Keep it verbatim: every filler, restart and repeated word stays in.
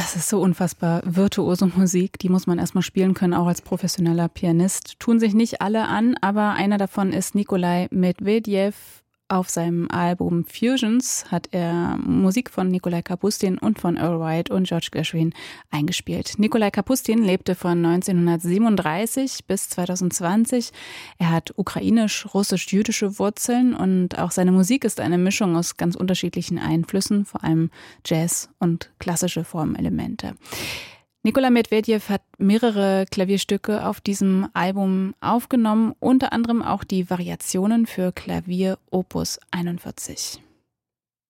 Das ist so unfassbar virtuose Musik, die muss man erstmal spielen können, auch als professioneller Pianist. Tun sich nicht alle an, aber einer davon ist Nikolai Medvedev. Auf seinem Album Fusions hat er Musik von Nikolai Kapustin und von Earl White und George Gershwin eingespielt. Nikolai Kapustin lebte von neunzehnhundertsiebenunddreißig bis zweitausendzwanzig. Er hat ukrainisch-russisch-jüdische Wurzeln und auch seine Musik ist eine Mischung aus ganz unterschiedlichen Einflüssen, vor allem Jazz und klassische Formelemente. Nikolai Medvedev hat mehrere Klavierstücke auf diesem Album aufgenommen, unter anderem auch die Variationen für Klavier Opus einundvierzig.